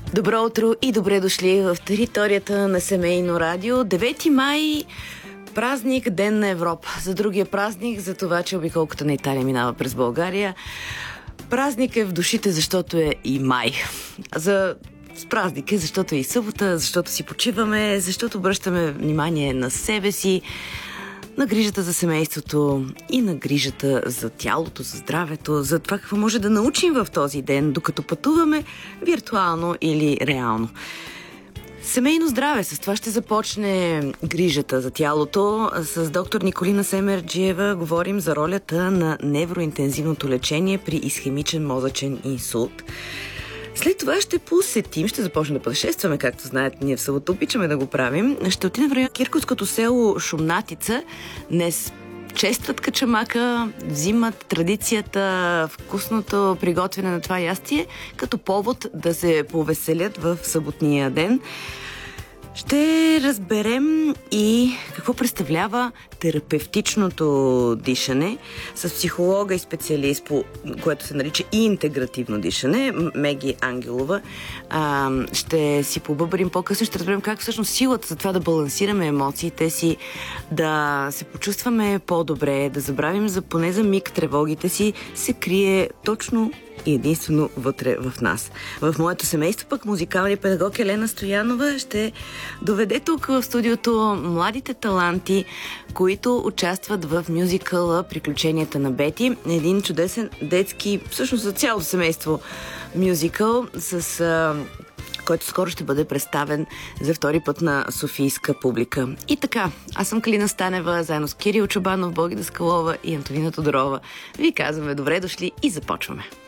Добро утро и добре дошли в територията на Семейно радио. 9 май, празник, Ден на Европа. За другия празник, за това, че обиколката на Италия минава през България. Празник е в душите, защото е и май. С празник е, защото е и събота, защото си почиваме, защото обръщаме внимание на себе си, на грижата за семейството и на грижата за тялото, за здравето, за това какво може да научим в този ден, докато пътуваме виртуално или реално. Семейно здраве, с това ще започне грижата за тялото. С доктор Николина Семерджиева говорим за ролята на невроинтензивното лечение при исхемичен мозъчен инсулт. След това ще посетим, ще започнем да пътешестваме, както знаете, ние в събота обичаме да го правим. Ще отидем в район Кирковското село Шумнатица. Днес честват качамака, взимат традицията, вкусното приготвяне на това ястие, като повод да се повеселят в съботния ден. Ще разберем и какво представлява терапевтичното дишане с психолога и специалист, по което се нарича и интегративно дишане, Меги Ангелова. Ще си побъбрим по-късно, ще разберем как всъщност силата за това да балансираме емоциите си, да се почувстваме по-добре, да забравим поне за миг тревогите си, се крие точно и единствено вътре в нас. В моето семейство пък музикалният педагог Елена Стоянова ще доведе тук в студиото младите таланти, които участват в мюзикъла "Приключенията на Бети". Един чудесен детски, всъщност за цялото семейство мюзикъл, който скоро ще бъде представен за втори път на софийска публика. И така, аз съм Калина Станева, заедно с Кирил Чобанов, Боги Даскалова и Антонина Тодорова. Ви казваме добре дошли и започваме.